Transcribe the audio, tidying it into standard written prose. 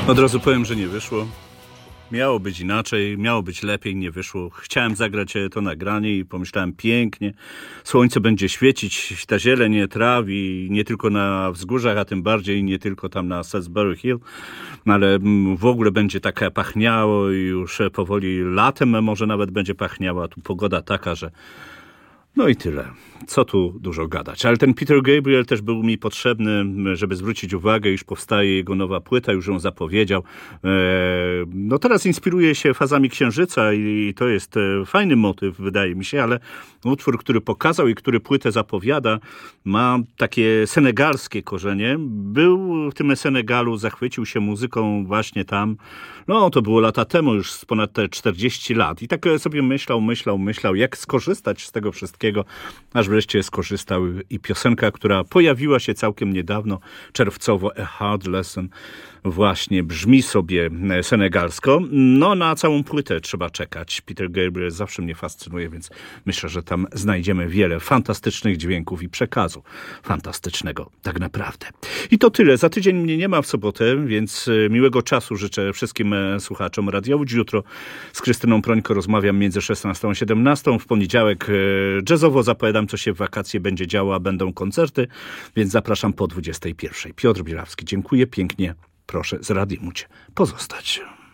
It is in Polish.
Od razu powiem, że nie wyszło. Miało być inaczej, miało być lepiej, nie wyszło. Chciałem zagrać to nagranie i pomyślałem pięknie. Słońce będzie świecić, ta zieleń trawi, nie tylko na wzgórzach, a tym bardziej nie tylko tam na Salisbury Hill, ale w ogóle będzie tak pachniało i już powoli latem może nawet będzie pachniało, a tu pogoda taka, że no i tyle. Co tu dużo gadać. Ale ten Peter Gabriel też był mi potrzebny, żeby zwrócić uwagę, iż powstaje jego nowa płyta, już ją zapowiedział. No teraz inspiruje się fazami Księżyca i to jest fajny motyw, wydaje mi się, ale utwór, który pokazał i który płytę zapowiada, ma takie senegalskie korzenie. Był w tym Senegalu, zachwycił się muzyką właśnie tam. No to było lata temu, już z ponad te 40 lat. I tak sobie myślał, jak skorzystać z tego wszystkiego, aż wreszcie skorzystał i piosenka, która pojawiła się całkiem niedawno, czerwcowo, A Hard Lesson, właśnie brzmi sobie senegalsko. No na całą płytę trzeba czekać. Peter Gabriel zawsze mnie fascynuje, więc myślę, że tam znajdziemy wiele fantastycznych dźwięków i przekazu fantastycznego, tak naprawdę. I to tyle. Za tydzień mnie nie ma w sobotę, więc miłego czasu życzę wszystkim słuchaczom Radia Łódź. Jutro z Krystyną Prońko rozmawiam między 16 a 17. W poniedziałek jazzowo zapowiadam, co się w wakacje będzie działo, a będą koncerty, więc zapraszam po 21. Piotr Bielawski. Dziękuję pięknie. Proszę z Radiem Łódź pozostać.